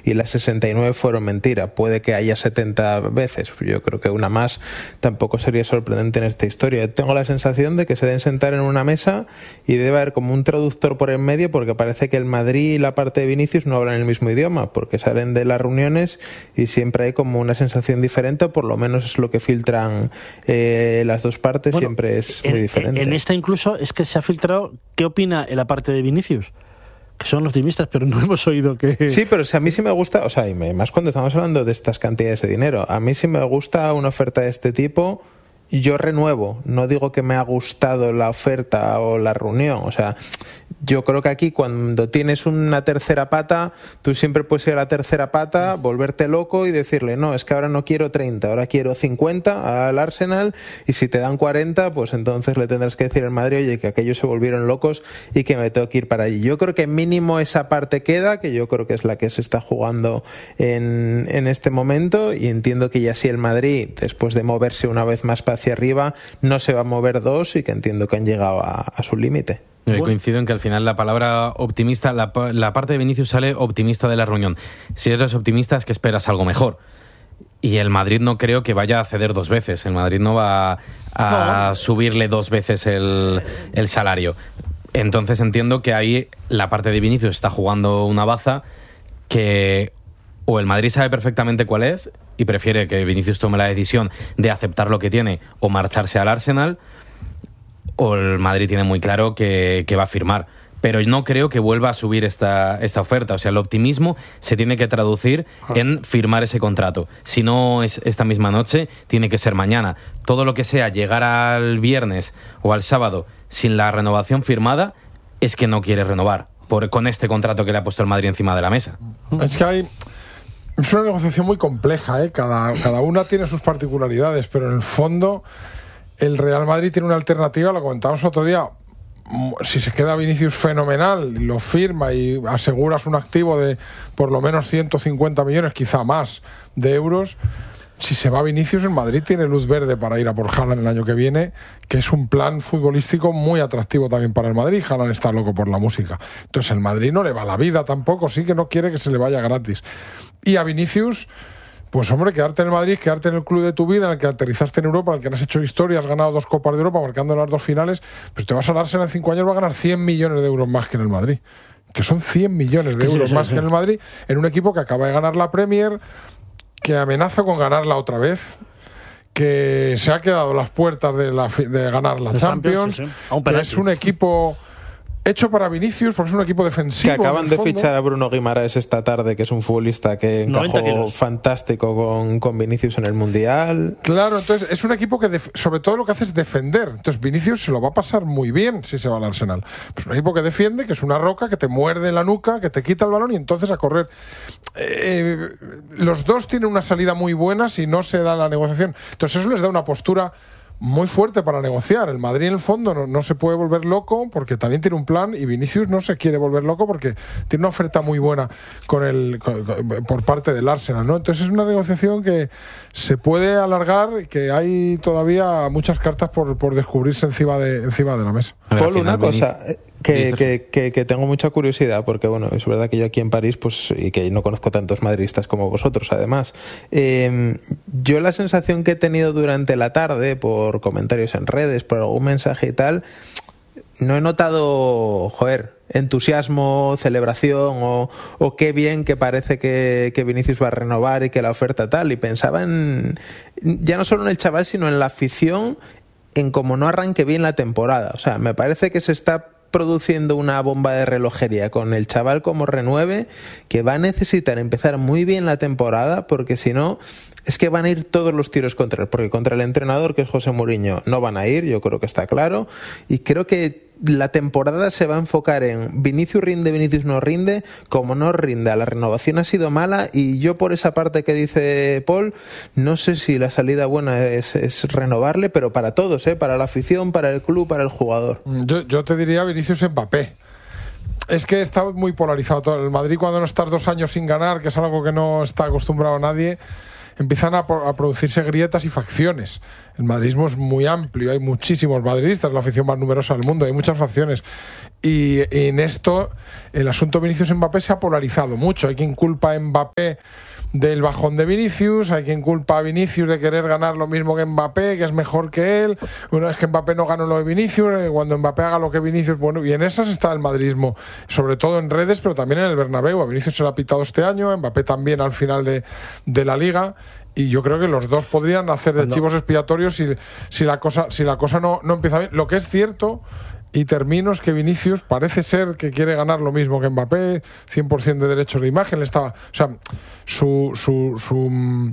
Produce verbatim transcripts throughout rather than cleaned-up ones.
y las sesenta y nueve fueron mentira. Puede que haya setenta veces, yo creo que una más tampoco sería sorprendente en esta historia. Tengo la sensación de que se deben sentar en una mesa y debe haber como un traductor por en medio, porque parece que el Madrid y la parte de Vinicius no hablan el mismo idioma, porque salen de las reuniones y siempre hay como una sensación diferente, o por lo menos es lo que filtran eh, las dos partes, bueno, siempre es en, muy diferente. En esta incluso es que se ha filtrado qué opina en la parte de Vinicius, que son optimistas, pero no hemos oído que... Sí, pero si a mí sí me gusta, o sea, y más cuando estamos hablando de estas cantidades de dinero, a mí sí me gusta una oferta de este tipo. Yo renuevo, no digo que me ha gustado la oferta o la reunión, o sea, yo creo que aquí cuando tienes una tercera pata, tú siempre puedes ir a la tercera pata, volverte loco y decirle, no, es que ahora no quiero treinta, ahora quiero cincuenta al Arsenal, y si te dan cuarenta, pues entonces le tendrás que decir al Madrid, oye, que aquellos se volvieron locos y que me tengo que ir para allí. Yo creo que mínimo esa parte queda, que yo creo que es la que se está jugando en, en este momento, y entiendo que ya si el Madrid, después de moverse una vez más para hacia arriba, no se va a mover dos, y que entiendo que han llegado a, a su límite. Yo coincido en que al final la palabra optimista, la, la parte de Vinicius sale optimista de la reunión. Si eres optimista es que esperas algo mejor. Y el Madrid no creo que vaya a ceder dos veces. El Madrid no va a no. subirle dos veces el, el salario. Entonces entiendo que ahí la parte de Vinicius está jugando una baza que o el Madrid sabe perfectamente cuál es y prefiere que Vinicius tome la decisión de aceptar lo que tiene o marcharse al Arsenal, o el Madrid tiene muy claro que, que va a firmar. Pero no creo que vuelva a subir esta, esta oferta. O sea, el optimismo se tiene que traducir en firmar ese contrato. Si no es esta misma noche, tiene que ser mañana. Todo lo que sea llegar al viernes o al sábado sin la renovación firmada es que no quiere renovar por, con este contrato que le ha puesto el Madrid encima de la mesa. Es que hay... Es una negociación muy compleja, ¿eh? Cada, cada una tiene sus particularidades, pero en el fondo el Real Madrid tiene una alternativa, lo comentábamos otro día. Si se queda Vinicius fenomenal, lo firma y aseguras un activo de por lo menos ciento cincuenta millones, quizá más, de euros. Si se va Vinicius, el Madrid tiene luz verde para ir a por Haaland el año que viene, que es un plan futbolístico muy atractivo también para el Madrid. Haaland está loco por la música. Entonces el Madrid no le va la vida tampoco, sí que no quiere que se le vaya gratis. Y a Vinicius, pues hombre, quedarte en el Madrid, quedarte en el club de tu vida, en el que aterrizaste en Europa, en el que has hecho historia, has ganado dos Copas de Europa, marcando las dos finales, pues te vas a darse en cinco años, va a ganar cien millones de euros más que en el Madrid. Que son cien millones de euros sí, más sí, sí. que en el Madrid, en un equipo que acaba de ganar la Premier, que amenaza con ganarla otra vez, que se ha quedado a las puertas de, la, de ganar la Champions, Champions sí, sí. que es un equipo hecho para Vinicius, porque es un equipo defensivo. Que acaban de fichar a Bruno Guimaraes esta tarde, que es un futbolista que encajó fantástico con, con Vinicius en el Mundial. Claro, entonces es un equipo que def- sobre todo lo que hace es defender. Entonces Vinicius se lo va a pasar muy bien si se va al Arsenal. Pues un equipo que defiende, que es una roca, que te muerde la nuca, que te quita el balón y entonces a correr. Eh, los dos tienen una salida muy buena si no se da la negociación. Entonces eso les da una postura muy fuerte para negociar. El Madrid en el fondo no, no se puede volver loco porque también tiene un plan, y Vinicius no se quiere volver loco porque tiene una oferta muy buena con el con, con, por parte del Arsenal, ¿no? Entonces es una negociación que se puede alargar, que hay todavía muchas cartas por, por descubrirse encima de, encima de la mesa. Paul, una cosa que, que, que, que tengo mucha curiosidad, porque bueno, es verdad que yo aquí en París, pues, y que no conozco tantos madridistas como vosotros, además, eh, yo la sensación que he tenido durante la tarde, por comentarios en redes, por algún mensaje y tal, no he notado, joder, entusiasmo, celebración o, o qué bien que parece que, que Vinicius va a renovar y que la oferta tal, y pensaba en, ya no solo en el chaval, sino en la afición, en cómo no arranque bien la temporada. O sea, me parece que se está produciendo una bomba de relojería con el chaval como renueve, que va a necesitar empezar muy bien la temporada, porque si no, es que van a ir todos los tiros contra él, porque contra el entrenador, que es José Mourinho, no van a ir, yo creo que está claro, y creo que la temporada se va a enfocar en Vinicius rinde, Vinicius no rinde, como no rinde, la renovación ha sido mala, y yo por esa parte que dice Paul, no sé si la salida buena es, es renovarle, pero para todos, ¿eh? Para la afición, para el club, para el jugador. Yo, yo te diría Vinicius Mbappé. Es que está muy polarizado todo. El Madrid, cuando no estás dos años sin ganar, que es algo que no está acostumbrado a nadie, empiezan a, a producirse grietas y facciones. El madridismo es muy amplio, hay muchísimos madridistas, la afición más numerosa del mundo, hay muchas facciones. y, y en esto el asunto Vinicius-Mbappé se ha polarizado mucho. Hay quien culpa a Mbappé del bajón de Vinicius, hay quien culpa a Vinicius de querer ganar lo mismo que Mbappé, que es mejor que él. Bueno, es que Mbappé no ganó lo de Vinicius, cuando Mbappé haga lo que Vinicius, bueno, y en esas está el madridismo, sobre todo en redes, pero también en el Bernabéu. A Vinicius se lo ha pitado este año, a Mbappé también al final de, de la Liga. Y yo creo que los dos podrían hacer de Cuando... chivos expiatorios si, si la cosa, si la cosa no, no empieza bien. Lo que es cierto, y termino, es que Vinicius parece ser que quiere ganar lo mismo que Mbappé, cien por ciento de derechos de imagen. Le estaba, o sea, su... su, su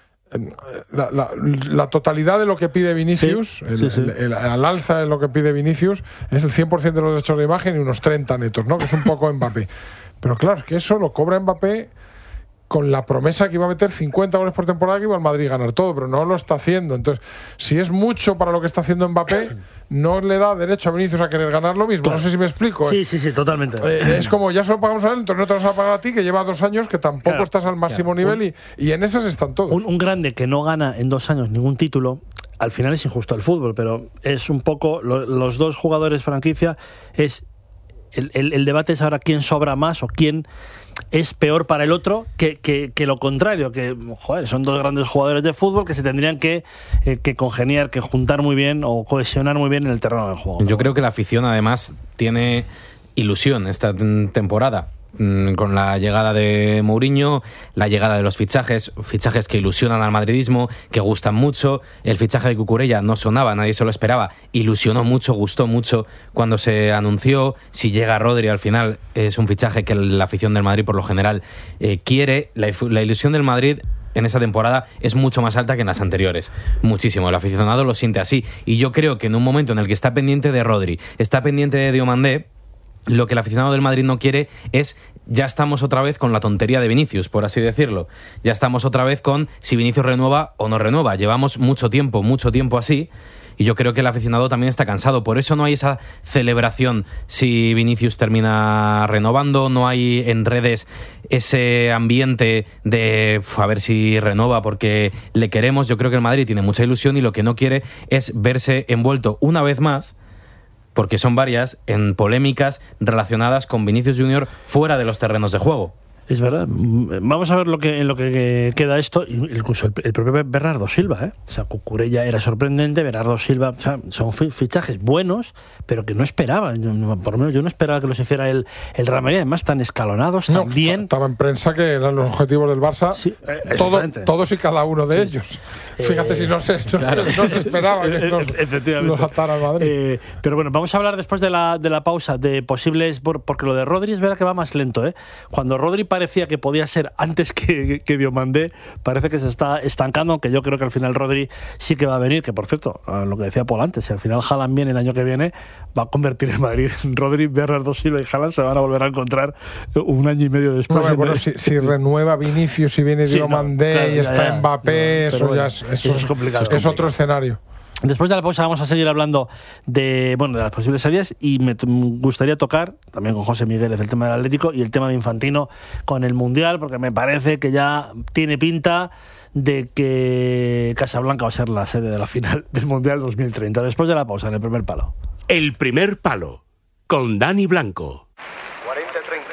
La, la, la totalidad de lo que pide Vinicius, sí, el, sí, sí. El, el, el alza de lo que pide Vinicius es el cien por ciento de los derechos de imagen y unos treinta netos, ¿no? Que es un poco Mbappé. Pero claro, es que eso lo cobra Mbappé con la promesa que iba a meter cincuenta goles por temporada, que iba al Madrid a ganar todo, pero no lo está haciendo. Entonces, si es mucho para lo que está haciendo Mbappé, no le da derecho a Vinicius a querer ganar lo mismo. Claro. No sé si me explico. Sí, sí, sí, totalmente. Eh, es como, ya se lo pagamos a él, entonces no te lo vas a pagar a ti, que lleva dos años, que tampoco claro, estás al máximo claro. nivel, y, y en esas están todos. Un, un grande que no gana en dos años ningún título, al final es injusto al fútbol, pero es un poco, lo, los dos jugadores franquicia, es el, el, el debate es ahora quién sobra más o quién es peor para el otro que, que, que lo contrario, que joder, son dos grandes jugadores de fútbol que se tendrían que, eh, que congeniar, que juntar muy bien o cohesionar muy bien en el terreno del juego. Yo creo que la afición además tiene ilusión esta temporada con la llegada de Mourinho, la llegada de los fichajes, fichajes que ilusionan al madridismo, que gustan mucho. El fichaje de Cucurella no sonaba, nadie se lo esperaba, ilusionó mucho, gustó mucho cuando se anunció. Si llega Rodri al final es un fichaje que la afición del Madrid por lo general eh, quiere. La, la ilusión del Madrid en esa temporada es mucho más alta que en las anteriores, muchísimo. El aficionado lo siente así, y yo creo que en un momento en el que está pendiente de Rodri, está pendiente de Diomandé, lo que el aficionado del Madrid no quiere es, ya estamos otra vez con la tontería de Vinicius, por así decirlo. Ya estamos otra vez con si Vinicius renueva o no renueva. Llevamos mucho tiempo, mucho tiempo así, y yo creo que el aficionado también está cansado. Por eso no hay esa celebración si Vinicius termina renovando, no hay en redes ese ambiente de a ver si renueva porque le queremos. Yo creo que el Madrid tiene mucha ilusión y lo que no quiere es verse envuelto una vez más, porque son varias, en polémicas relacionadas con Vinicius Junior fuera de los terrenos de juego. Es verdad. Vamos a ver lo que, en lo que queda esto. Incluso el, el propio Bernardo Silva, ¿eh? O sea, Cucurella era sorprendente, Bernardo Silva, o sea, son fichajes buenos, pero que no esperaba. Yo, por lo menos yo no esperaba que los hiciera el, el Real Madrid. Además, tan escalonados, no, tan bien. Estaba en prensa que eran los objetivos del Barça, sí, todo, todos y cada uno de sí. ellos. Fíjate eh, si no se, claro. no, no se esperaba que nos, nos atara al Madrid. Eh, pero bueno, vamos a hablar después de la, de la pausa de posibles, porque lo de Rodri es verdad que va más lento, ¿eh? Cuando Rodri parecía que podía ser antes que, que Diomandé, parece que se está estancando, aunque yo creo que al final Rodri sí que va a venir, que por cierto, lo que decía Paul antes, si al final Haaland viene el año que viene, va a convertir en Madrid. Rodri, Bernardo Silva y Haaland se van a volver a encontrar un año y medio después. No, bueno, si, si renueva Vinicius y viene sí, Diomandé no, claro, y está ya, Mbappé, no, eso ya es, eso eso es complicado. Es, es otro escenario. Después de la pausa vamos a seguir hablando de, bueno, de las posibles salidas, y me gustaría tocar también con José Miguel el tema del Atlético y el tema de Infantino con el Mundial, porque me parece que ya tiene pinta de que Casablanca va a ser la sede de la final del Mundial dos mil treinta. Después de la pausa, en el primer palo. El primer palo, con Dani Blanco. cuarenta treinta.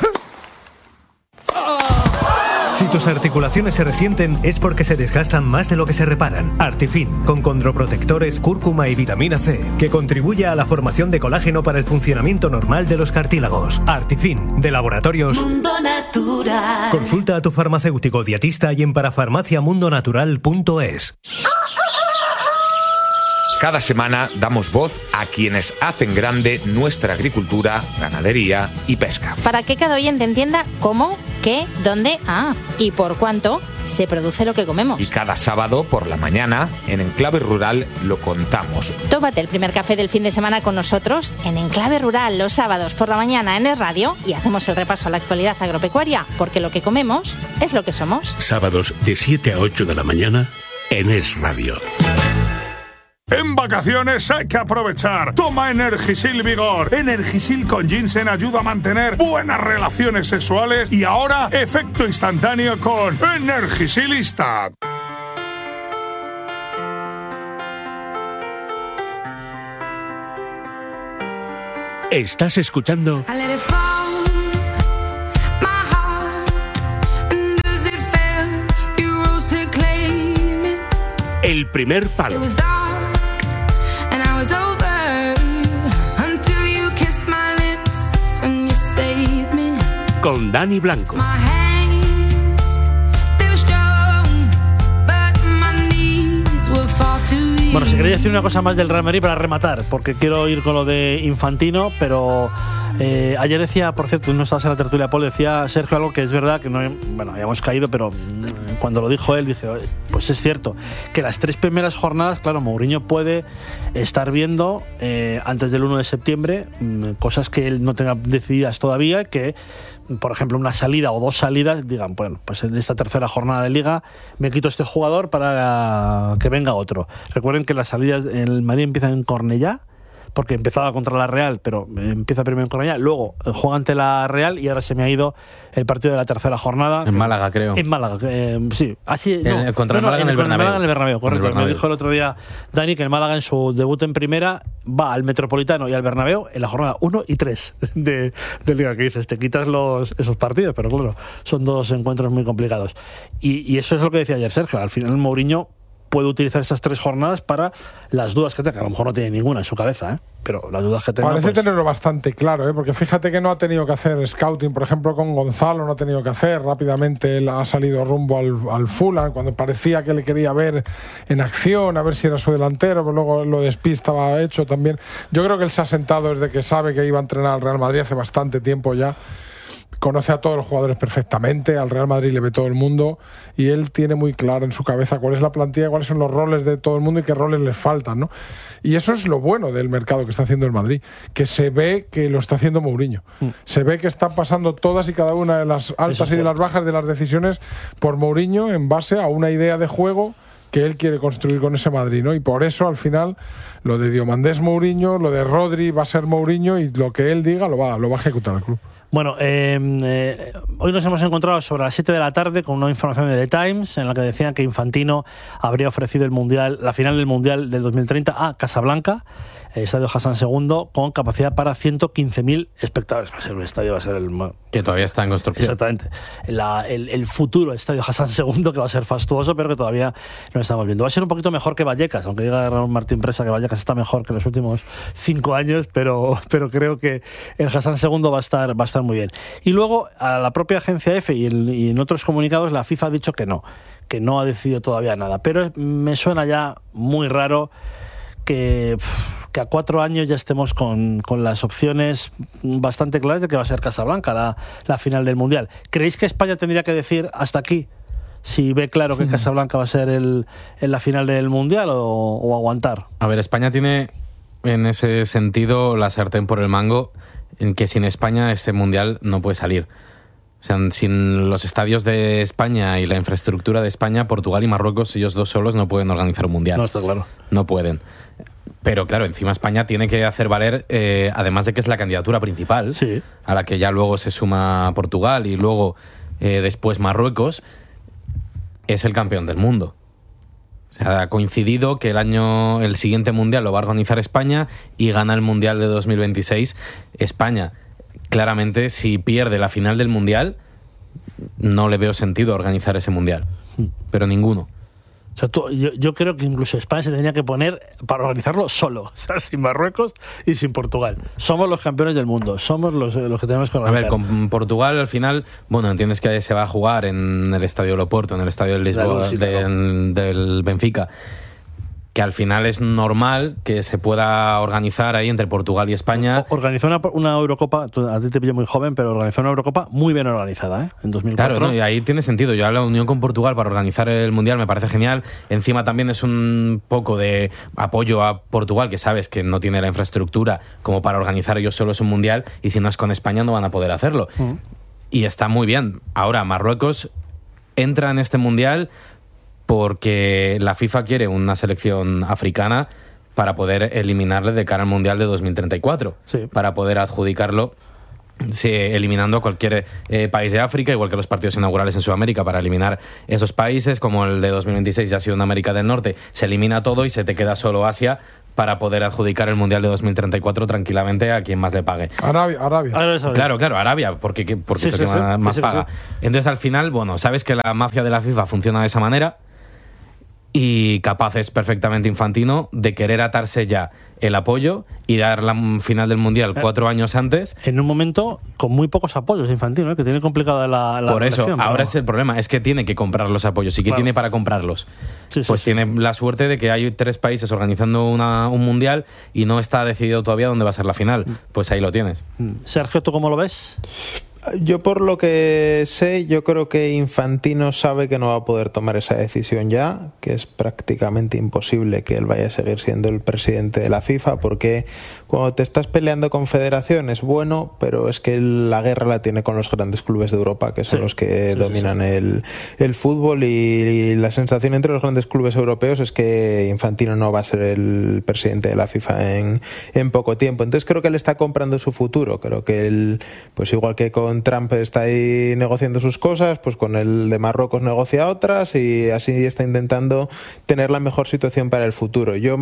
Si tus articulaciones se resienten es porque se desgastan más de lo que se reparan. Artifin, con condroprotectores, cúrcuma y vitamina C, que contribuye a la formación de colágeno para el funcionamiento normal de los cartílagos. Artifin, de Laboratorios Mundo Natural. Consulta a tu farmacéutico dietista y en parafarmacia mundo natural punto es. Cada semana damos voz a quienes hacen grande nuestra agricultura, ganadería y pesca. Para que cada oyente entienda cómo, qué, dónde, ah, y por cuánto se produce lo que comemos. Y cada sábado por la mañana, en Enclave Rural, lo contamos. Tómate el primer café del fin de semana con nosotros en Enclave Rural los sábados por la mañana en Es Radio y hacemos el repaso a la actualidad agropecuaria, porque lo que comemos es lo que somos. Sábados de siete a ocho de la mañana en Es Radio. En vacaciones hay que aprovechar. Toma Energisil Vigor. Energisil con ginseng ayuda a mantener buenas relaciones sexuales y ahora efecto instantáneo con Energisil Instant. Estás escuchando El Primer Palo con Dani Blanco. Bueno, si queréis decir una cosa más del Real Madrid para rematar, porque quiero ir con lo de Infantino, pero eh, ayer decía, por cierto, no estabas en la tertulia, Paul, decía Sergio algo que es verdad, que no, bueno, habíamos caído, pero cuando lo dijo él, dije, pues es cierto, que las tres primeras jornadas, claro, Mourinho puede estar viendo eh, antes del uno de septiembre cosas que él no tenga decididas todavía, que por ejemplo, una salida o dos salidas, digan, bueno, pues en esta tercera jornada de Liga me quito este jugador para que venga otro. Recuerden que las salidas en el Madrid empiezan en Cornellá, porque empezaba contra la Real, pero empieza primero en Cornellá, luego juega ante la Real y ahora se me ha ido el partido de la tercera jornada. En Málaga, creo. En Málaga, eh, sí. Así, no, el, contra el no, Málaga no, en el Bernabéu. Málaga en el Bernabéu, correcto. El Bernabéu. Me dijo el otro día Dani que el Málaga en su debut en primera va al Metropolitano y al Bernabéu en la jornada uno y tres de, de Liga, que dices, te quitas los, esos partidos, pero claro, son dos encuentros muy complicados. Y, y eso es lo que decía ayer Sergio, al final Mourinho puede utilizar esas tres jornadas para las dudas que tenga, que a lo mejor no tiene ninguna en su cabeza, ¿eh? Pero las dudas que tenga... Parece pues... tenerlo bastante claro, ¿eh? Porque fíjate que no ha tenido que hacer scouting, por ejemplo, con Gonzalo no ha tenido que hacer, rápidamente él ha salido rumbo al, al Fulham, cuando parecía que le quería ver en acción, a ver si era su delantero, pero luego lo de Spi estaba hecho también. Yo creo que él se ha sentado desde que sabe que iba a entrenar al Real Madrid hace bastante tiempo ya. Conoce a todos los jugadores perfectamente, al Real Madrid le ve todo el mundo y él tiene muy claro en su cabeza cuál es la plantilla, cuáles son los roles de todo el mundo y qué roles les faltan, ¿no? Y eso es lo bueno del mercado que está haciendo el Madrid, que se ve que lo está haciendo Mourinho. Mm. Se ve que están pasando todas y cada una de las altas y de las bajas de las decisiones por Mourinho en base a una idea de juego que él quiere construir con ese Madrid, ¿no? Y por eso, al final, lo de Diomandé es Mourinho, lo de Rodri va a ser Mourinho y lo que él diga lo va, lo va a ejecutar el club. Bueno, eh, eh, hoy nos hemos encontrado sobre las siete de la tarde con una información de The Times en la que decían que Infantino habría ofrecido el mundial, la final del Mundial del dos mil treinta a Casablanca, el estadio Hassan segundo, con capacidad para ciento quince mil espectadores. Va a ser un estadio, va a ser el... Que todavía está en construcción. Exactamente. La, el, el futuro estadio Hassan segundo, que va a ser fastuoso, pero que todavía no estamos viendo. Va a ser un poquito mejor que Vallecas, aunque diga Raúl Martín Presa que Vallecas está mejor que los últimos cinco años, pero, pero creo que el Hassan segundo va a estar, va a estar muy bien. Y luego, a la propia agencia F y, el, y en otros comunicados, la FIFA ha dicho que no, que no ha decidido todavía nada. Pero me suena ya muy raro que, que a cuatro años ya estemos con, con las opciones bastante claras de que va a ser Casablanca la, la final del Mundial. ¿Creéis que España tendría que decir hasta aquí si ve claro que Casablanca va a ser el, en la final del Mundial o, o aguantar? A ver, España tiene en ese sentido la sartén por el mango, en que sin España este Mundial no puede salir. O sea, sin los estadios de España y la infraestructura de España, Portugal y Marruecos, ellos dos solos no pueden organizar un Mundial. No, está claro. No pueden. Pero claro, encima España tiene que hacer valer, eh, además de que es la candidatura principal, sí, a la que ya luego se suma Portugal y luego eh, después Marruecos, es el campeón del mundo. O sea, ha coincidido que el año, el siguiente Mundial lo va a organizar España y gana el Mundial de dos mil veintiséis España. Claramente, si pierde la final del Mundial, no le veo sentido organizar ese Mundial. Pero ninguno. O sea, tú, yo, yo creo que incluso España se tendría que poner para organizarlo solo, o sea, sin Marruecos y sin Portugal. Somos los campeones del mundo, somos los, los que tenemos que organizar. A ver, con Portugal al final, bueno, entiendes que se va a jugar en el Estadio Loporto, en el Estadio del Lisboa, sí, de, claro. del Benfica, que al final es normal que se pueda organizar ahí entre Portugal y España. Organizó una, una Eurocopa, a ti te pillo muy joven, pero organizó una Eurocopa muy bien organizada, ¿eh? En dos mil cuatro. Claro, ¿no? Y ahí tiene sentido. Yo la unión con Portugal para organizar el Mundial me parece genial. Encima también es un poco de apoyo a Portugal, que sabes que no tiene la infraestructura como para organizar ellos solos un Mundial, y si no es con España no van a poder hacerlo. Uh-huh. Y está muy bien. Ahora, Marruecos entra en este Mundial porque la FIFA quiere una selección africana para poder eliminarle de cara al Mundial de dos mil treinta y cuatro, sí, para poder adjudicarlo, sí, eliminando a cualquier eh, país de África, igual que los partidos inaugurales en Sudamérica, para eliminar esos países, como el de dos mil veintiséis ya ha sido en América del Norte, se elimina todo y se te queda solo Asia para poder adjudicar el Mundial de dos mil treinta y cuatro tranquilamente a quien más le pague. Arabia. Arabia. Claro, claro, Arabia, porque, porque Sí, es el sí, que sí. más, más Sí, sí, paga. sí. Entonces, al final, bueno, sabes que la mafia de la FIFA funciona de esa manera y capaz es perfectamente Infantino de querer atarse ya el apoyo y dar la final del Mundial cuatro años antes. En un momento con muy pocos apoyos Infantino, ¿eh? Que tiene complicada la, la Por eso, relación, ahora pero- es el problema, es que tiene que comprar los apoyos. ¿Y qué Claro. tiene para comprarlos? Sí, sí, pues sí. tiene la suerte de que hay tres países organizando una, un Mundial y no está decidido todavía dónde va a ser la final. Pues ahí lo tienes. Sergio, ¿tú cómo lo ves? Yo por lo que sé, yo creo que Infantino sabe que no va a poder tomar esa decisión ya, que es prácticamente imposible que él vaya a seguir siendo el presidente de la FIFA, porque cuando te estás peleando con federaciones, bueno, pero es que la guerra la tiene con los grandes clubes de Europa, que son Sí, los que sí, dominan sí, sí. El, el fútbol, y, y la sensación entre los grandes clubes europeos es que Infantino no va a ser el presidente de la FIFA en, en poco tiempo. Entonces creo que él está comprando su futuro. Creo que él, pues igual que con Trump está ahí negociando sus cosas, pues con el de Marruecos negocia otras y así está intentando tener la mejor situación para el futuro. Yo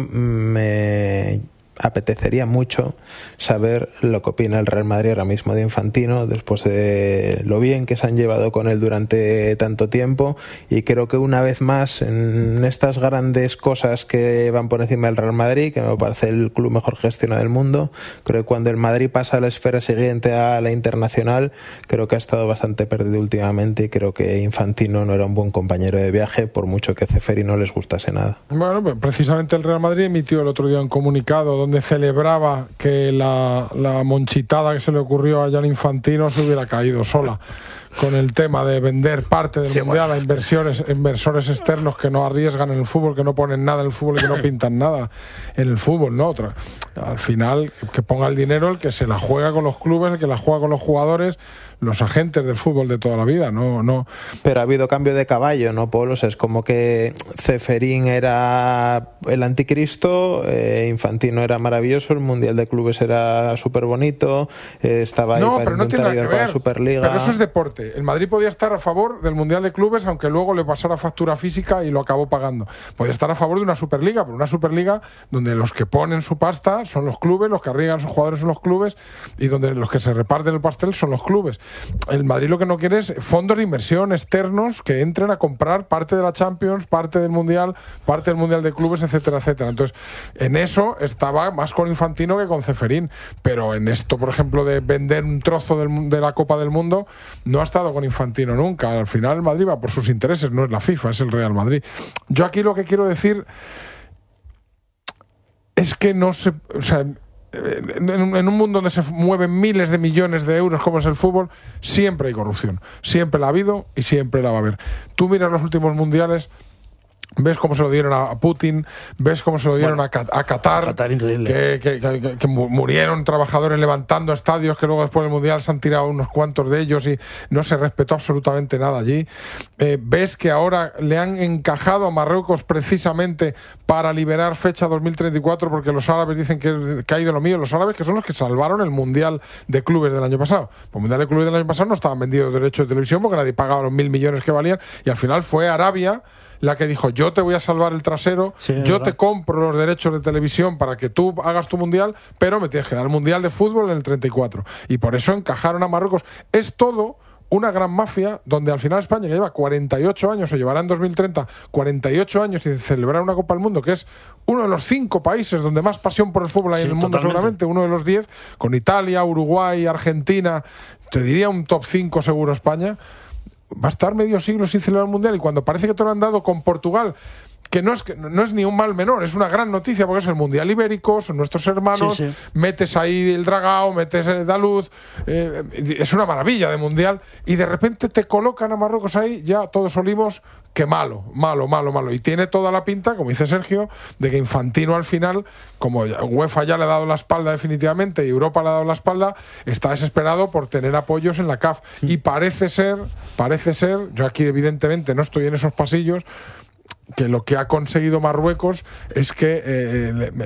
me apetecería mucho saber lo que opina el Real Madrid ahora mismo de Infantino, después de lo bien que se han llevado con él durante tanto tiempo, y creo que una vez más en estas grandes cosas que van por encima del Real Madrid, que me parece el club mejor gestionado del mundo, creo que cuando el Madrid pasa a la esfera siguiente, a la internacional, creo que ha estado bastante perdido últimamente, y creo que Infantino no era un buen compañero de viaje, por mucho que Ceferi no les gustase nada. Bueno, pues precisamente el Real Madrid emitió el otro día un comunicado donde donde celebraba que la, la monchitada que se le ocurrió a Gianni Infantino se hubiera caído sola, con el tema de vender parte del sí, Mundial bueno, a inversores, inversores externos que no arriesgan en el fútbol, que no ponen nada en el fútbol y que no pintan nada en el fútbol, ¿no? Otra, al final, que ponga el dinero el que se la juega con los clubes, el que la juega con los jugadores, los agentes del fútbol de toda la vida, no, no. Pero ha habido cambio de caballo, ¿no, Paul? O sea, es como que Ceferín era el anticristo, eh, Infantino era maravilloso, el Mundial de Clubes era súper bonito, eh, estaba ahí no, para pero no intentar tiene ayudar nada que con ver. la Superliga. Pero eso es deporte. El Madrid podía estar a favor del Mundial de Clubes, aunque luego le pasara factura física y lo acabó pagando. Podía estar a favor de una Superliga, pero una Superliga donde los que ponen su pasta son los clubes, los que arriesgan sus jugadores son los clubes, y donde los que se reparten el pastel son los clubes. El Madrid lo que no quiere es fondos de inversión externos que entren a comprar parte de la Champions, parte del Mundial, parte del Mundial de Clubes, etcétera, etcétera. Entonces, en eso estaba más con Infantino que con Ceferín, pero en esto, por ejemplo, de vender un trozo del, de la Copa del Mundo, no ha estado con Infantino nunca. Al final el Madrid va por sus intereses, no es la FIFA, es el Real Madrid. Yo aquí lo que quiero decir es que no se... O sea, en un mundo donde se mueven miles de millones de euros como es el fútbol, siempre hay corrupción, siempre la ha habido y siempre la va a haber. Tú miras los últimos mundiales, ves cómo se lo dieron a Putin, ves cómo se lo dieron bueno, a, a Qatar, Qatar increíble. Que, que, que, que murieron trabajadores levantando estadios, que luego después del mundial se han tirado unos cuantos de ellos y no se respetó absolutamente nada allí. Eh, ves que ahora le han encajado a Marruecos precisamente para liberar fecha dos mil treinta y cuatro, porque los árabes dicen que, que ha ido lo mío. Los árabes, que son los que salvaron el mundial de clubes del año pasado. El mundial de clubes del año pasado no estaban vendidos derechos de televisión porque nadie pagaba los mil millones que valían, y al final fue Arabia la que dijo: yo te voy a salvar el trasero, sí, yo verdad. te compro los derechos de televisión para que tú hagas tu mundial, pero me tienes que dar el mundial de fútbol en el treinta y cuatro. Y por eso encajaron a Marruecos. Es todo una gran mafia donde al final España, que lleva cuarenta y ocho años, o llevará en dos mil treinta cuarenta y ocho años y celebrar una Copa del Mundo, que es uno de los cinco países donde más pasión por el fútbol hay sí, en el mundo, totalmente. Seguramente, uno de los diez, con Italia, Uruguay, Argentina, te diría un top cinco seguro España. Va a estar medio siglo sin celebrar el Mundial, y cuando parece que te lo han dado con Portugal, que no es, que no es ni un mal menor, es una gran noticia porque es el Mundial Ibérico, son nuestros hermanos, sí, sí. metes ahí el Dragao, metes el Daluz, eh, es una maravilla de Mundial, y de repente te colocan a Marruecos ahí, ya todos olimos que malo, malo, malo, malo, y tiene toda la pinta, como dice Sergio, de que Infantino al final, como UEFA ya le ha dado la espalda definitivamente y Europa le ha dado la espalda, está desesperado por tener apoyos en la C A F, y parece ser, parece ser, yo aquí evidentemente no estoy en esos pasillos, que lo que ha conseguido Marruecos es que eh,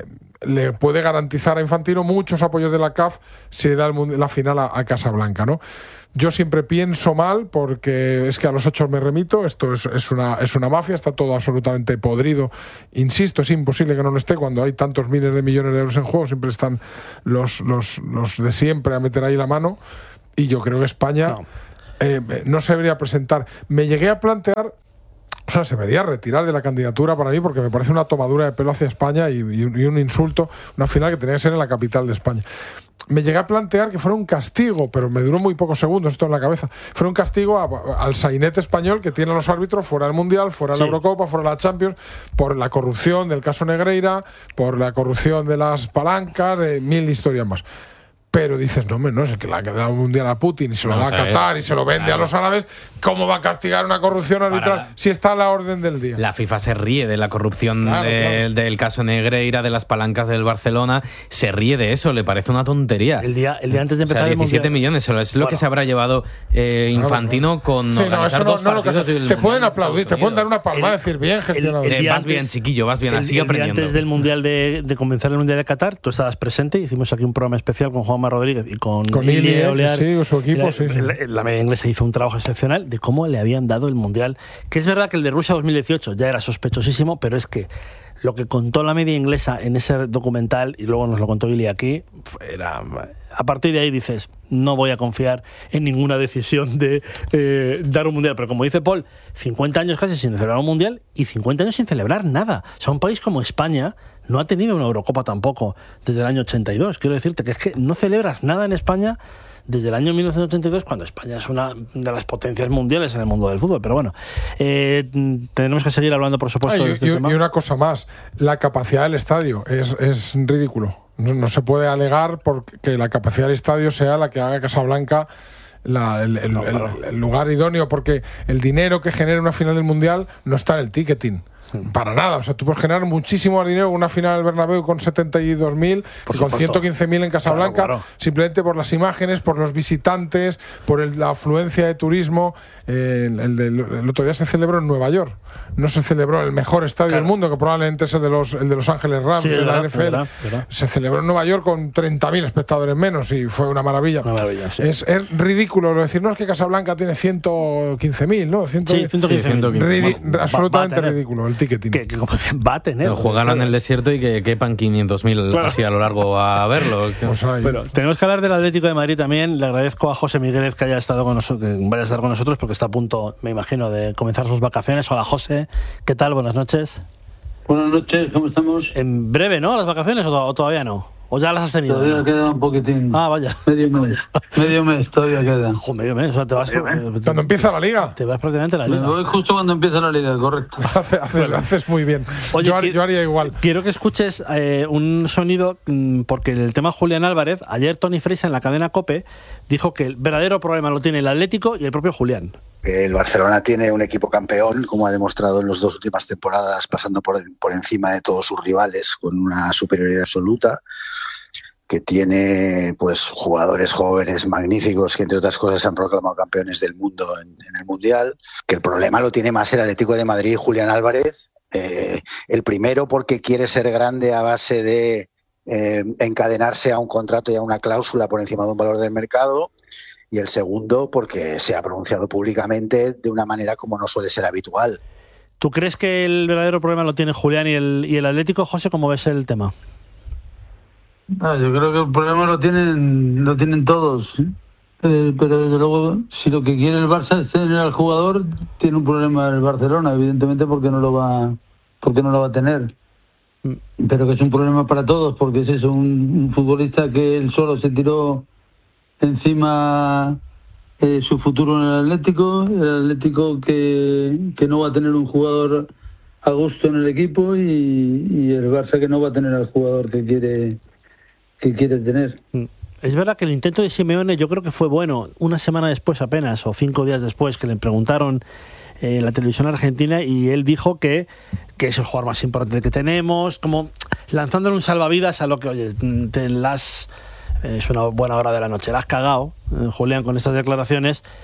le puede garantizar a Infantino muchos apoyos de la C A F si le da el, la final a, a Casablanca, ¿no? Yo siempre pienso mal porque es que a los hechos me remito, esto es, es, una, es una mafia, está todo absolutamente podrido. Insisto, es imposible que no lo esté cuando hay tantos miles de millones de euros en juego, siempre están los, los, los de siempre a meter ahí la mano y yo creo que España no, eh, no se debería presentar. Me llegué a plantear, o sea, se debería retirar de la candidatura para mí porque me parece una tomadura de pelo hacia España y, y, un, y un insulto, una final que tenía que ser en la capital de España. Me llegué a plantear que fuera un castigo, pero me duró muy pocos segundos esto en la cabeza. Fuera un castigo a, a, al sainete español que tienen los árbitros fuera del Mundial, fuera de la sí. Eurocopa, fuera de la Champions, por la corrupción del caso Negreira, por la corrupción de las palancas, de mil historias más. Pero dices, no, hombre, no, es el que le ha dado un mundial a Putin y se lo no, da a Qatar y se lo vende claro. a los árabes. ¿Cómo va a castigar una corrupción arbitral la, si está a la orden del día? La FIFA se ríe de la corrupción claro, de, claro. del caso Negreira, de las palancas del Barcelona. Se ríe de eso, le parece una tontería. El día, el día antes de empezar o sea, diecisiete el millones, eso es lo bueno. que se habrá llevado eh, Infantino claro, claro. con sí, organizar no, dos no, partidos. No, te pueden aplaudir, te pueden dar una palmada y decir, bien gestionado. El, el, el vas antes, bien, chiquillo, vas bien, el, sigue el aprendiendo. Antes del Mundial de, de comenzar el Mundial de Qatar, tú estabas presente, hicimos aquí un programa especial con Juanma Rodríguez y con Con Ili, Olear, sí, su equipo, la, sí, sí. La, la media inglesa hizo un trabajo excepcional de cómo le habían dado el Mundial. Que es verdad que el de Rusia dos mil dieciocho ya era sospechosísimo, pero es que lo que contó la media inglesa en ese documental, y luego nos lo contó Ili aquí, era... A partir de ahí dices, no voy a confiar en ninguna decisión de eh, dar un Mundial. Pero como dice Paul, cincuenta años casi sin celebrar un Mundial y cincuenta años sin celebrar nada. O sea, un país como España no ha tenido una Eurocopa tampoco desde el año ochenta y dos. Quiero decirte que es que no celebras nada en España desde el año mil novecientos ochenta y dos, cuando España es una de las potencias mundiales en el mundo del fútbol. Pero bueno, eh, tendremos que seguir hablando, por supuesto, ah, y, de este y, tema. Y una cosa más, la capacidad del estadio es, es ridículo. No, no se puede alegar porque la capacidad del estadio sea la que haga Casablanca la, el, el, no, claro. el, el lugar idóneo, porque el dinero que genera una final del Mundial no está en el ticketing. Para nada, o sea, tú puedes generar muchísimo más dinero en una final del Bernabéu con setenta y dos mil y con ciento quince mil en Casablanca, claro, claro. simplemente por las imágenes, por los visitantes, por el, la afluencia de turismo. Eh, el, el, del, el otro día se celebró en Nueva York, no se celebró en el mejor estadio claro. del mundo, que probablemente es el de los, el de los Ángeles Rams, sí, de la verdad, N F L. Verdad, verdad. Se celebró en Nueva York con treinta mil espectadores menos y fue una maravilla. Una maravilla sí. es, es ridículo decir, no, es que Casablanca tiene ciento quince mil, ¿no? ciento quince mil. Ridi- absolutamente ridículo el ticketing. Que, que como va a tener. Pero jugar en el desierto y que quepan quinientos mil claro. así a lo largo a verlo. Pues bueno, tenemos que hablar del Atlético de Madrid también. Le agradezco a José Miguel que haya estado con nosotros, que vaya a estar con nosotros porque está a punto, me imagino, de comenzar sus vacaciones. Hola José, ¿qué tal? Buenas noches. Buenas noches, ¿cómo estamos? En breve, ¿no? ¿Las vacaciones o, o todavía no? ¿O ya las has tenido? Todavía ¿no? queda un poquitín. Ah, vaya. Medio mes. Medio mes todavía queda. Ojo, medio mes. O sea, te vas... ¿Cuándo empieza la Liga? Te vas prácticamente a la Liga. Me voy justo cuando empieza la Liga, correcto. haces, haces, bueno. haces muy bien. Oye, yo, yo haría igual. Quiero que escuches eh, un sonido, porque el tema Julián Álvarez, ayer Tony Freisa en la cadena COPE dijo que el verdadero problema lo tiene el Atlético y el propio Julián. El Barcelona tiene un equipo campeón, como ha demostrado en las dos últimas temporadas, pasando por, por encima de todos sus rivales, con una superioridad absoluta, que tiene pues jugadores jóvenes magníficos que entre otras cosas se han proclamado campeones del mundo en, en el Mundial, que el problema lo tiene más el Atlético de Madrid y Julián Álvarez, eh, el primero porque quiere ser grande a base de eh, encadenarse a un contrato y a una cláusula por encima de un valor del mercado, y el segundo porque se ha pronunciado públicamente de una manera como no suele ser habitual. ¿Tú crees que el verdadero problema lo tiene Julián y el, y el Atlético, José? ¿Cómo ves el tema? No, yo creo que el problema lo tienen lo tienen todos, ¿eh? eh, pero desde luego si lo que quiere el Barça es tener al jugador, tiene un problema el Barcelona, evidentemente, porque no lo va porque no lo va a tener, pero que es un problema para todos, porque es eso, un, un futbolista que él solo se tiró encima eh, su futuro en el Atlético, el Atlético que, que no va a tener un jugador a gusto en el equipo, y, y el Barça que no va a tener al jugador que quiere que quiere tener. Es verdad que el intento de Simeone yo creo que fue bueno. Una semana después apenas, o cinco días después, que le preguntaron en eh, la televisión argentina, y él dijo que, que es el jugador más importante que tenemos, como lanzándole un salvavidas a lo que, oye, te las... Eh, es una buena hora de la noche, la has cagado, eh, Julián, con estas declaraciones.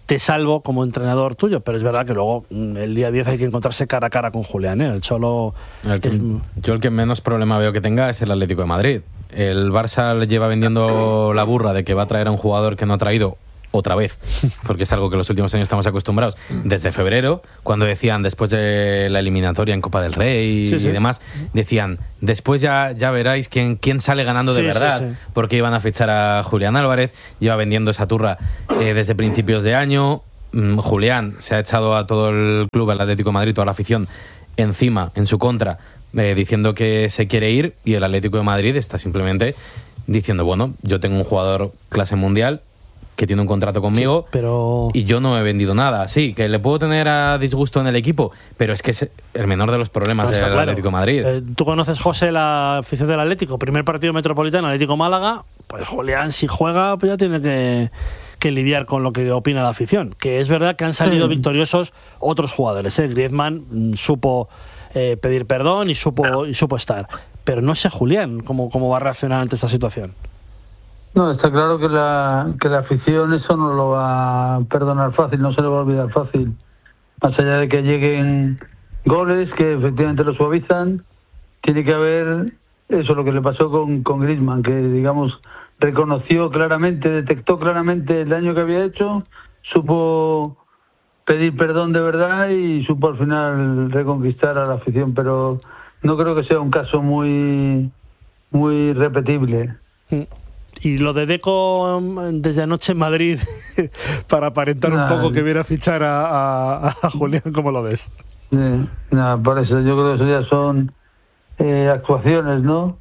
te salvo como entrenador tuyo, pero es verdad que luego el día diez hay que encontrarse cara a cara con Julián, ¿eh? El Cholo... El que, es... Yo el que menos problema veo que tenga es el Atlético de Madrid. El Barça le lleva vendiendo la burra de que va a traer a un jugador que no ha traído otra vez, porque es algo que los últimos años estamos acostumbrados, desde febrero, cuando decían, después de la eliminatoria en Copa del Rey sí, y sí. demás, decían, después ya, ya veráis quién, quién sale ganando de sí, verdad, sí, sí. porque iban a fichar a Julián Álvarez, lleva vendiendo esa turra eh, desde principios de año. mm, Julián se ha echado a todo el club, al Atlético de Madrid, toda la afición, encima, en su contra, eh, diciendo que se quiere ir, y el Atlético de Madrid está simplemente diciendo, bueno, yo tengo un jugador clase mundial que tiene un contrato conmigo, sí, pero... y yo no he vendido nada. Sí, que le puedo tener a disgusto en el equipo, pero es que es el menor de los problemas No, del claro. Atlético de Madrid. Eh, Tú conoces, José, la afición del Atlético. Primer partido metropolitano, Atlético Málaga. Pues Julián, si juega, pues ya tiene que, que lidiar con lo que opina la afición. Que es verdad que han salido Sí. victoriosos otros jugadores. ¿eh? Griezmann mm, supo eh, pedir perdón y supo, y supo estar. Pero no sé, Julián, cómo, cómo va a reaccionar ante esta situación. No, está claro que la, que la afición eso no lo va a perdonar fácil, no se le va a olvidar fácil. Más allá de que lleguen goles que efectivamente lo suavizan, tiene que haber eso, lo que le pasó con, con Griezmann, que digamos reconoció claramente, detectó claramente el daño que había hecho, supo pedir perdón de verdad y supo al final reconquistar a la afición, pero no creo que sea un caso muy, muy repetible. Y lo de Deco desde anoche en Madrid, para aparentar Nah. un poco que viene a fichar a, a, a Julián, ¿cómo lo ves? Sí, nada, por eso yo creo que eso ya son eh, actuaciones, ¿no?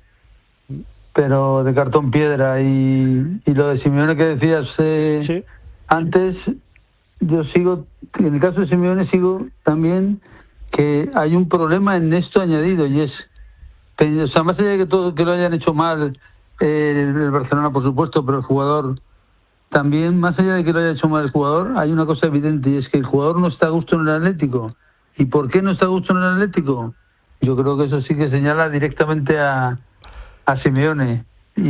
Pero de cartón piedra. Y, y lo de Simeone que decías eh, ¿Sí? antes, yo sigo, en el caso de Simeone sigo también que hay un problema en esto añadido, y es, o sea, más allá de que todo que lo hayan hecho mal eh, el Barcelona, por supuesto, pero el jugador también, más allá de que lo haya hecho mal el jugador, hay una cosa evidente, y es que el jugador no está a gusto en el Atlético. ¿Y por qué no está a gusto en el Atlético? Yo creo que eso sí que señala directamente a, a Simeone,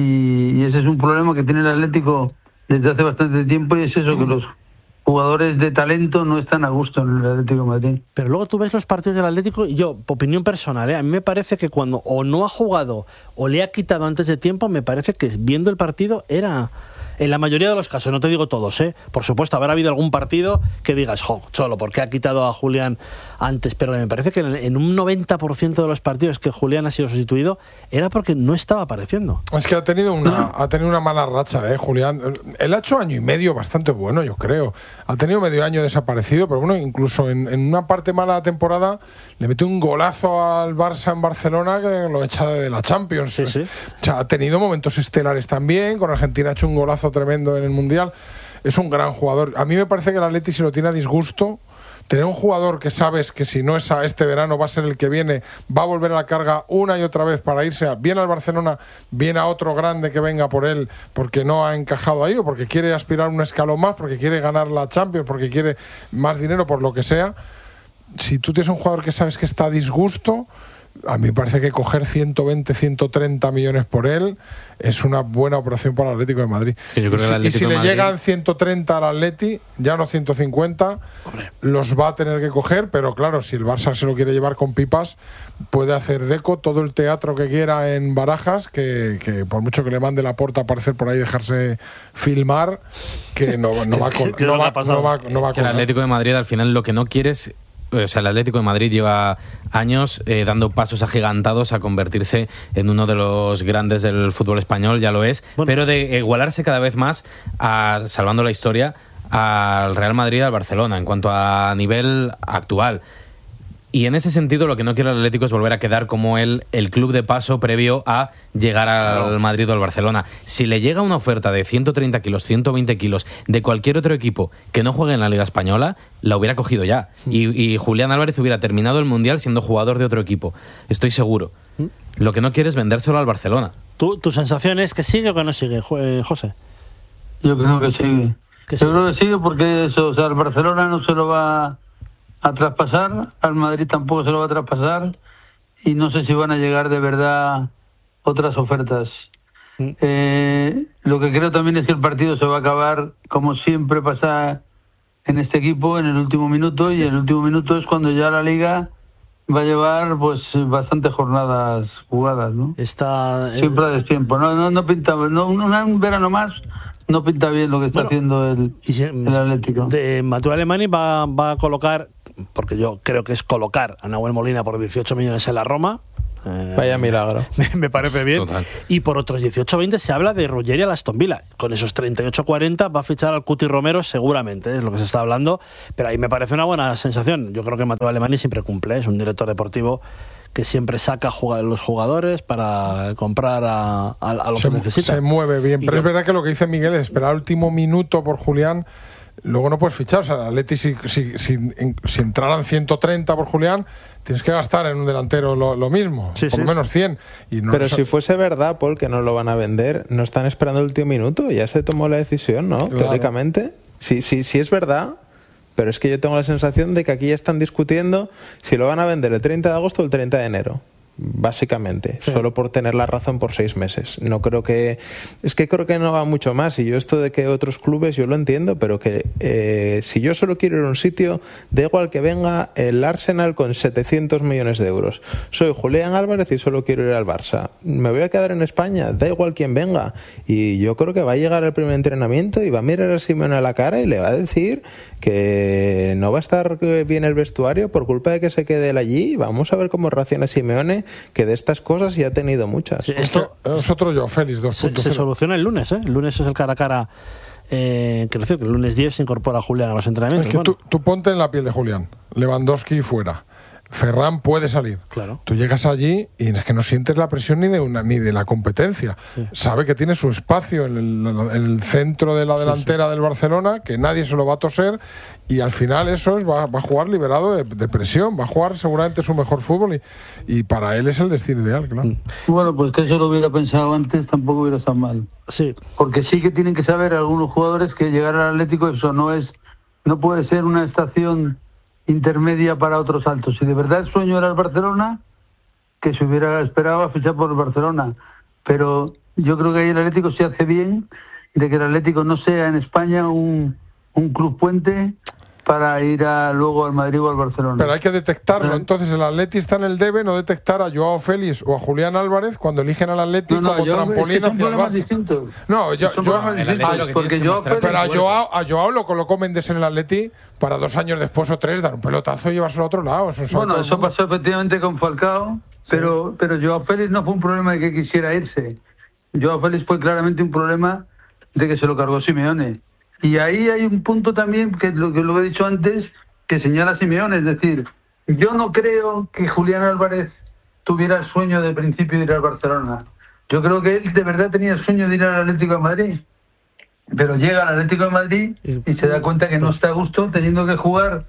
y, y ese es un problema que tiene el Atlético desde hace bastante tiempo, y es eso, que los jugadores de talento no están a gusto en el Atlético de Madrid. Pero luego tú ves los partidos del Atlético y yo, opinión personal, ¿eh? a mí me parece que cuando o no ha jugado o le ha quitado antes de tiempo, me parece que viendo el partido era... En la mayoría de los casos, no te digo todos, ¿eh? Por supuesto, habrá habido algún partido que digas, jo, Cholo, ¿por qué ha quitado a Julián antes? Pero me parece que en un noventa por ciento de los partidos que Julián ha sido sustituido era porque no estaba apareciendo. Es que ha tenido una, ha tenido una mala racha, ¿eh, Julián? Él ha hecho año y medio bastante bueno, yo creo. Ha tenido medio año desaparecido, pero bueno, incluso en, en una parte mala de la temporada le metió un golazo al Barça en Barcelona que lo echa de la Champions. Sí, sí. O sea, ha tenido momentos estelares también. Con Argentina ha hecho un golazo tremendo en el Mundial. Es un gran jugador. A mí me parece que el Atleti, si lo tiene a disgusto, tener un jugador que sabes que si no es a este verano va a ser el que viene, va a volver a la carga una y otra vez para irse a, bien al Barcelona, bien a otro grande que venga por él porque no ha encajado ahí, o porque quiere aspirar un escalón más, porque quiere ganar la Champions, porque quiere más dinero, por lo que sea. Si tú tienes un jugador que sabes que está a disgusto, a mí me parece que coger ciento veinte, ciento treinta millones por él es una buena operación para el Atlético de Madrid. Es que yo creo y, que el si, y si Atlético de le Madrid... llegan ciento treinta al Atleti, ya no ciento cincuenta, Hombre. los va a tener que coger, pero claro, si el Barça se lo quiere llevar con pipas, puede hacer Deco todo el teatro que quiera en Barajas, que, que por mucho que le mande la porta a aparecer por ahí, dejarse filmar, que no, no va a con- ¿Qué no le ha va- pasado? no va- no va a Es que el colar. Atlético de Madrid al final lo que no quiere es... O sea, el Atlético de Madrid lleva años eh, dando pasos agigantados a convertirse en uno de los grandes del fútbol español, ya lo es, Bueno. pero de igualarse cada vez más, a, salvando la historia, al Real Madrid y al Barcelona en cuanto a nivel actual. Y en ese sentido lo que no quiere el Atlético es volver a quedar como el, el club de paso previo a llegar al Madrid o al Barcelona. Si le llega una oferta de ciento treinta kilos, ciento veinte kilos de cualquier otro equipo que no juegue en la Liga Española, la hubiera cogido ya. Y, y Julián Álvarez hubiera terminado el Mundial siendo jugador de otro equipo. Estoy seguro. Lo que no quiere es vendérselo al Barcelona. ¿Tú, ¿Tu sensación es que sigue o que no sigue, Jo- eh, José? Yo creo que sigue. Que Yo sí. creo que sigue porque eso, o sea, el Barcelona no se lo va a traspasar, al Madrid tampoco se lo va a traspasar, y no sé si van a llegar de verdad otras ofertas. Mm. Eh, lo que creo también es que el partido se va a acabar, como siempre pasa en este equipo en el último minuto, y el último minuto es cuando ya la Liga va a llevar pues bastantes jornadas jugadas, ¿no? Está eh, siempre a destiempo. No, no, no pinta, no, un verano más no pinta bien lo que está bueno, haciendo el, si, el Atlético. De, Mateu Alemany va, va a colocar, porque yo creo que es colocar a Nahuel Molina por dieciocho millones en la Roma. Eh, Vaya milagro. Me, me parece bien. Total. Y por otros dieciocho veinte se habla de Ruggeri al Aston Villa. Con esos treinta y ocho cuarenta va a fichar al Cuti Romero seguramente, es lo que se está hablando. Pero ahí me parece una buena sensación. Yo creo que Mateu Alemany siempre cumple, es un director deportivo que siempre saca a los jugadores para comprar a, a, a los se, que necesitan. Se mueve bien, pero y es yo... verdad que lo que dice Miguel es esperar el último minuto por Julián. Luego no puedes fichar, o sea, el Atleti si, si, si, si entraran ciento treinta por Julián, tienes que gastar en un delantero lo, lo mismo, sí, por sí. lo menos cien. Y no Pero nos... si fuese verdad, Paul, que no lo van a vender, no están esperando el último minuto, ya se tomó la decisión, ¿no? Claro. Teóricamente. Sí, sí, sí es verdad, pero es que yo tengo la sensación de que aquí ya están discutiendo si lo van a vender el treinta de agosto o el treinta de enero. Básicamente, sí. Solo por tener la razón por seis meses. No creo que... Es que creo que no va mucho más. Y yo esto de que otros clubes, yo lo entiendo, pero que eh, si yo solo quiero ir a un sitio, da igual que venga el Arsenal con setecientos millones de euros. Soy Julián Álvarez y solo quiero ir al Barça. Me voy a quedar en España, da igual quién venga. Y yo creo que va a llegar el primer entrenamiento y va a mirar a Simeone a la cara y le va a decir que no va a estar bien el vestuario por culpa de que se quede él allí. Vamos a ver cómo reacciona Simeone, que de estas cosas ya ha tenido muchas. Sí, esto es otro yo, Félix, dos se, se soluciona el lunes, ¿eh? El lunes es el cara a cara. Eh, quiero decir que el lunes diez se incorpora Julián a los entrenamientos. Es que bueno. tú, tú ponte en la piel de Julián. Lewandowski fuera. Ferran puede salir. Claro. Tú llegas allí y es que no sientes la presión ni de una ni de la competencia. Sí. Sabe que tiene su espacio en el, en el centro de la delantera sí, sí. del Barcelona, que nadie se lo va a toser, y al final eso es, va, va a jugar liberado de, de presión, va a jugar seguramente su mejor fútbol y, y para él es el destino ideal, claro. Bueno, pues que eso lo hubiera pensado antes, tampoco hubiera estado mal. Sí. Porque sí que tienen que saber algunos jugadores que llegar al Atlético eso no es, no puede ser una estación intermedia para otros saltos. Si de verdad el sueño era el Barcelona, que se hubiera esperado a fichar por el Barcelona. Pero yo creo que ahí el Atlético se hace bien de que el Atlético no sea en España un, un club puente para ir a, luego al Madrid o al Barcelona. Pero hay que detectarlo. Entonces el Atleti está en el debe no detectar a Joao Félix o a Julián Álvarez cuando eligen al Atleti no, no, como yo, trampolín es que hacia el Barça. Distintos. No, yo, yo, a, porque yo pero a Joao, a Joao lo colocó Méndez en el Atleti para dos años después o tres dar un pelotazo y llevarse al otro lado. Eso bueno, eso pasó efectivamente con Falcao, sí. pero pero Joao Félix no fue un problema de que quisiera irse. Joao Félix fue claramente un problema de que se lo cargó Simeone. Y ahí hay un punto también, que lo que lo he dicho antes, que señala Simeone, es decir, yo no creo que Julián Álvarez tuviera el sueño de principio de ir al Barcelona. Yo creo que él de verdad tenía el sueño de ir al Atlético de Madrid. Pero llega al Atlético de Madrid y se da cuenta que no está a gusto teniendo que jugar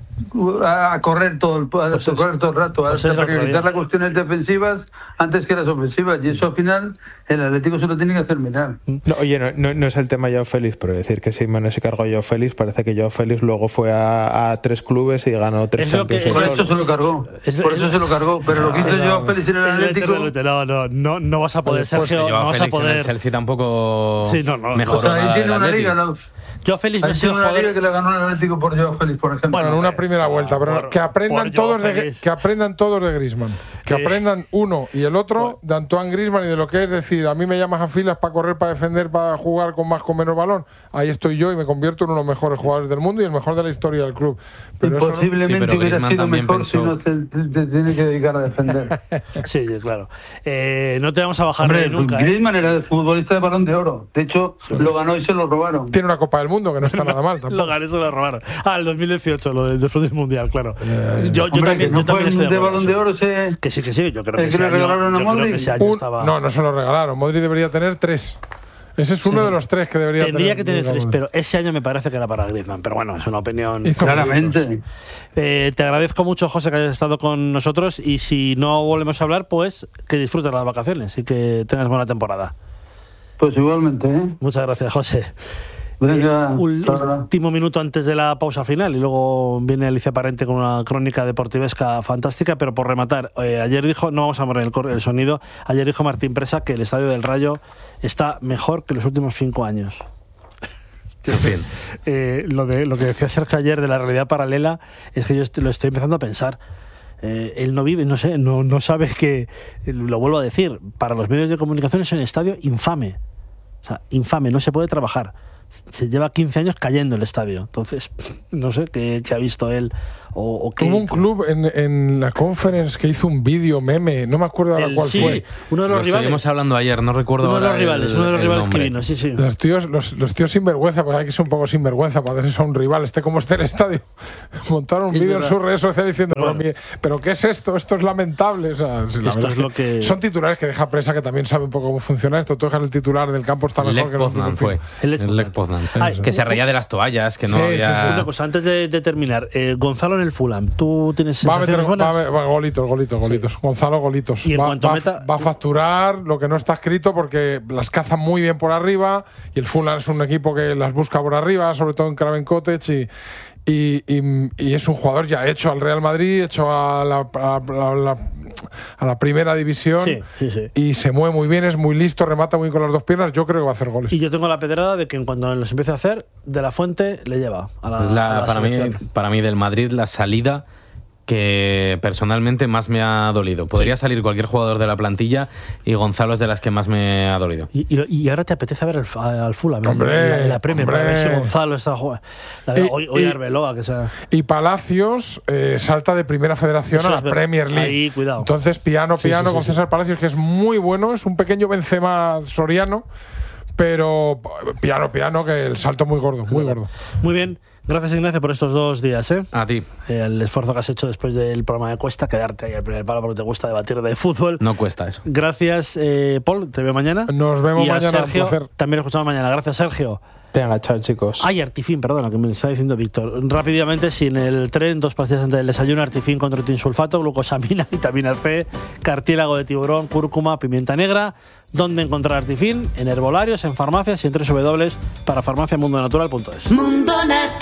a correr todo el, a pues correr todo el rato, a pues priorizar las cuestiones defensivas antes que las ofensivas, y eso al final el Atlético se lo tiene que hacer mirar. No, oye, no, no, no es el tema Joao Félix, pero decir que Simeone se cargó a Joao Félix, parece que Joao Félix luego fue a, a tres clubes y ganó tres Champions. Por eso se lo cargó, es, por eso es, se lo cargó, pero lo que hizo no, Joao Félix en el Atlético... No, no, no, no vas a poder, Sergio, no vas a poder... En el Chelsea tampoco sí, no, no, mejoró o sea, ahí tiene una liga, ¿no? Joao Félix ha sido una liga que le ganó el Atlético por Joao Félix, por ejemplo. Bueno, en una primera vuelta, pero por, que aprendan todos de que aprendan todos de Griezmann, que ¿Qué? aprendan uno y el otro de Antoine Griezmann y de lo que es decir, a mí me llamas a filas para correr, para defender, para jugar con más con menos balón. Ahí estoy yo y me convierto en uno de los mejores jugadores del mundo y el mejor de la historia del club. Pero eso posiblemente sí, pero hubiera Griezmann sido mejor pensó... si no te, te, te tiene que dedicar a defender. Sí, claro. Eh, no te vamos a bajar Hombre, nunca. Griezmann ¿eh? era el futbolista de Balón de Oro. De hecho, sí. lo ganó y se lo robaron. Tiene una Copa del Mundo que no está nada mal. Lo gané, se lo robaron. Ah, el dos mil dieciocho, lo del después del Mundial, claro. Eh, yo, yo hombre, también, no yo también estoy de Balón de Oro se... Que sí, que sí. Yo creo que, que ese le año, regalaron a yo creo que ese año Un, estaba... No, no se lo regalaron. Modri debería tener tres. Ese es uno sí. de los tres que debería Tendría tener. Tendría que tener tres, pero ese año me parece que era para Griezmann. Pero bueno, es una opinión. Claramente. Eh, te agradezco mucho, José, que hayas estado con nosotros. Y si no volvemos a hablar, pues que disfrutes las vacaciones y que tengas buena temporada. Pues igualmente, ¿eh? Muchas gracias, José. Venga, eh, un último minuto antes de la pausa final y luego viene Alicia Parente con una crónica deportivesca fantástica, pero por rematar, eh, ayer dijo, no vamos a mover el, el sonido, ayer dijo Martín Presa que el Estadio del Rayo está mejor que los últimos cinco años. En fin. Eh, lo, de, lo que decía Sergio ayer de la realidad paralela es que yo est- lo estoy empezando a pensar. Eh, él no vive, no sé, no, no sabe que, lo vuelvo a decir, para los medios de comunicación es un estadio infame. O sea, infame, no se puede trabajar. Se lleva quince años cayendo el estadio. Entonces, no sé qué, qué ha visto él. O, o qué... Hubo un club en, en la conference que hizo un vídeo meme, no me acuerdo ahora El- cuál sí, fue. uno de los Lo rivales. estuvimos hablando ayer, no recuerdo Uno de ahora los rivales, el- uno de los el rivales que nombre. vino, sí, sí. Los tíos, los, los tíos sinvergüenza, pues hay que ser un poco sinvergüenza para hacerse a un rival, esté como esté el estadio. Montaron un Es vídeo en verdad. sus redes sociales diciendo, Pero pero, bueno. mi- pero ¿qué es esto? Esto es lamentable. O sea, sí, la Esto verdad es lo que- Son titulares que deja prensa que también sabe un poco cómo funciona esto. Tú dejas el titular del campo, está mejor Lech que el Poznan fue. El Lech El Lech Poznan. Ay, Que se reía de las toallas, que no Sí, había... sí, sí. Una cosa, antes de, de terminar, eh, Gonzalo en el Fulham, ¿tú tienes Va a meter sensaciones buenas? va a meter- va- golitos, golitos, golitos. Gonzalo, golitos. Y en va, cuanto va- meta- va a facturar lo que no está escrito porque las caza muy bien por arriba y el Fulham es un equipo que las busca por arriba, sobre todo en Craven Cottage y, y, y- y es un jugador ya hecho al Real Madrid, hecho a la, a, a la, a la primera división Sí, sí, sí. y se mueve muy bien, es muy listo, remata muy bien con las dos piernas. Yo creo que va a hacer goles. Y yo tengo la pedrada de que en cuanto los empiece a hacer, De La Fuente le lleva a la, Es la- a la para, mí, selección. para mí del Madrid la salida que personalmente más me ha dolido. Podría salir cualquier jugador de la plantilla y Gonzalo es de las que más me ha dolido. Y, y, y ahora te apetece ver el, al Fulham, ¿no? Hombre, la, la Premier, para ver si hombre. Gonzalo está jugando. La, Y- hoy hoy y- Arbeloa, que sea. Y Palacios eh, salta de primera federación Eso a la es ver- Premier League. ahí, cuidado. Entonces, piano, Sí, piano sí, con sí, César Palacios, que es muy bueno, es un pequeño Benzema soriano, pero piano, piano, que el salto muy gordo, muy gordo. Muy bien. Gracias, Ignacio, por estos dos días, ¿eh? A ti. El esfuerzo que has hecho después del programa de Cuesta, quedarte ahí al primer palo porque te gusta debatir de fútbol. No cuesta eso. Gracias, eh, Paul. Te veo mañana. Nos vemos y a mañana, un Sergio, placer. también lo escuchamos mañana. Gracias, Sergio. Venga, chao, chicos. Ay, Artifin, perdona, que me lo está diciendo Víctor. Rápidamente, sin el tren, dos pastillas antes del desayuno, Artifin con trotinsulfato, glucosamina, vitamina C, cartílago de tiburón, cúrcuma, pimienta negra. ¿Dónde encontrar Artifin? En herbolarios, en farmacias y en doble u doble u doble u para farmacia mundo natural punto es. Mundo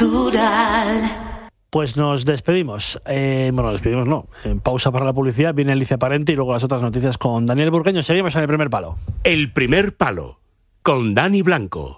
Natural. Pues nos despedimos. Eh, bueno, nos despedimos no. En pausa para la publicidad viene Alicia Parente y luego las otras noticias con Daniel Burgueño. Seguimos en el primer palo. El primer palo, con Dani Blanco.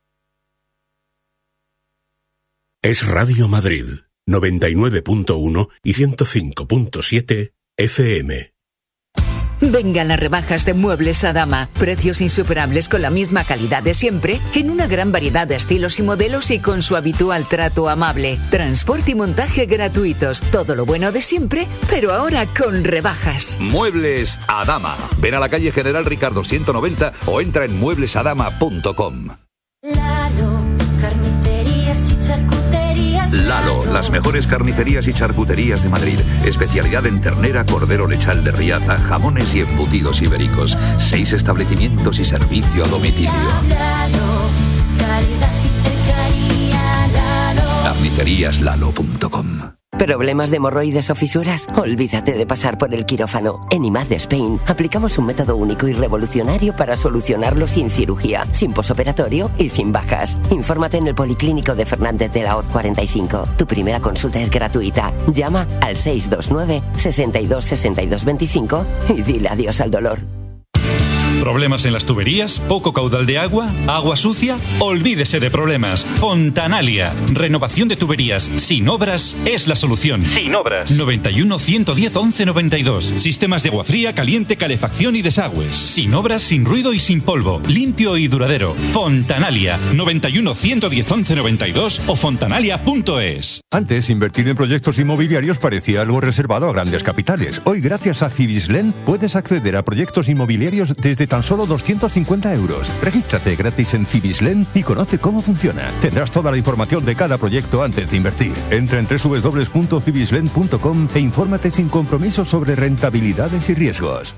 Es Radio Madrid, noventa y nueve punto uno y ciento cinco punto siete F M. Vengan las rebajas de Muebles Adama. Precios insuperables con la misma calidad de siempre, en una gran variedad de estilos y modelos y con su habitual trato amable. Transporte y montaje gratuitos. Todo lo bueno de siempre, pero ahora con rebajas. Muebles Adama. Ven a la calle General Ricardo ciento noventa o entra en muebles adama punto com. Lalo, carnicerías y charcuterías. Lalo, las mejores carnicerías y charcuterías de Madrid. Especialidad en ternera, cordero lechal de Riaza, jamones y embutidos ibéricos. Seis establecimientos y servicio a domicilio. Lalo, calidad y cercanía. Lalo. carnicerías lalo punto com. ¿Problemas de hemorroides o fisuras? Olvídate de pasar por el quirófano. En I M A D Spain aplicamos un método único y revolucionario para solucionarlo sin cirugía, sin posoperatorio y sin bajas. Infórmate en el Policlínico de Fernández de la Hoz cuarenta y cinco. Tu primera consulta es gratuita. Llama al seis dos nueve, sesenta y dos, sesenta y dos veinticinco y dile adiós al dolor. ¿Problemas en las tuberías? ¿Poco caudal de agua? ¿Agua sucia? Olvídese de problemas. Fontanalia. Renovación de tuberías sin obras es la solución. Sin obras. noventa y uno, ciento diez, once noventa y dos. Sistemas de agua fría, caliente, calefacción y desagües. Sin obras, sin ruido y sin polvo. Limpio y duradero. Fontanalia. noventa y uno, ciento diez, once noventa y dos o fontanalia punto es. Antes, invertir en proyectos inmobiliarios parecía algo reservado a grandes capitales. Hoy, gracias a Cibislen, puedes acceder a proyectos inmobiliarios desde tan solo doscientos cincuenta euros. Regístrate gratis en Cibislen y conoce cómo funciona. Tendrás toda la información de cada proyecto antes de invertir. Entra en doble u doble u doble u punto cibislen punto com e infórmate sin compromiso sobre rentabilidades y riesgos.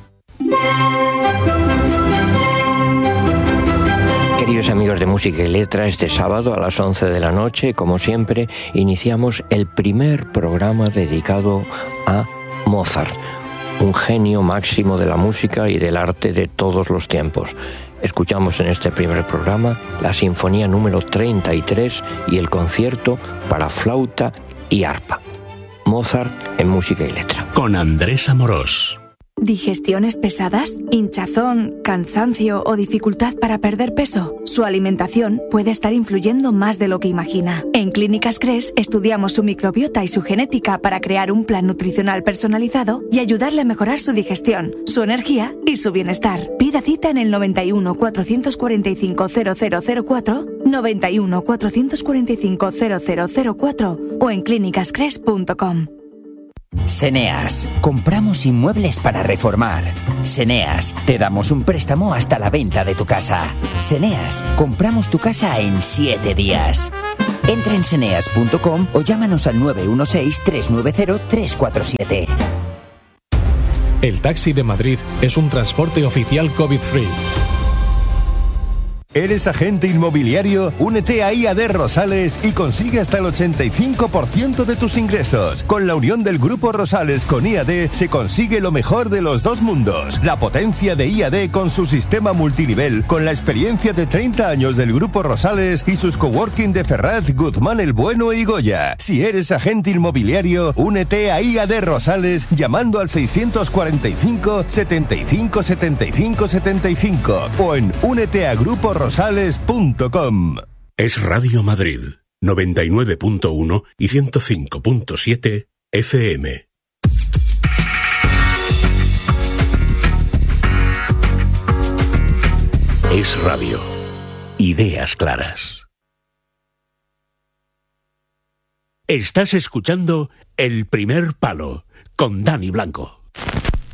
Queridos amigos de Música y Letra, este sábado a las once de la noche, como siempre, iniciamos el primer programa dedicado a Mozart, un genio máximo de la música y del arte de todos los tiempos. Escuchamos en este primer programa la Sinfonía número treinta y tres y el concierto para flauta y arpa. Mozart en Música y Letra. Con Andrés Amorós. ¿Digestiones pesadas? ¿Hinchazón, cansancio o dificultad para perder peso? Su alimentación puede estar influyendo más de lo que imagina. En Clínicas Cres estudiamos su microbiota y su genética para crear un plan nutricional personalizado y ayudarle a mejorar su digestión, su energía y su bienestar. Pida cita en el noventa y uno, cuatrocientos cuarenta y cinco, cero cero cero cuatro, noventa y uno, cuatrocientos cuarenta y cinco, cero cero cero cuatro o en clínicas cres punto com. Seneas, compramos inmuebles para reformar. Seneas, te damos un préstamo hasta la venta de tu casa. Seneas, compramos tu casa en siete días. Entra en seneas punto com o llámanos al nueve uno seis, tres nueve cero, tres cuatro siete. El taxi de Madrid es un transporte oficial COVID-free. ¿Eres agente inmobiliario? Únete a I A D Rosales y consigue hasta el ochenta y cinco por ciento de tus ingresos. Con la unión del Grupo Rosales con I A D se consigue lo mejor de los dos mundos. La potencia de I A D con su sistema multinivel, con la experiencia de treinta años del Grupo Rosales y sus coworking de Ferraz, Guzmán el Bueno y Goya. Si eres agente inmobiliario, únete a I A D Rosales llamando al seiscientos cuarenta y cinco, setenta y cinco, setenta y cinco, setenta y cinco o en únete a grupo rosales punto com. Es Radio Madrid, noventa y nueve punto uno y ciento cinco punto siete F M. Es Radio. Ideas claras. Estás escuchando El Primer Palo con Dani Blanco.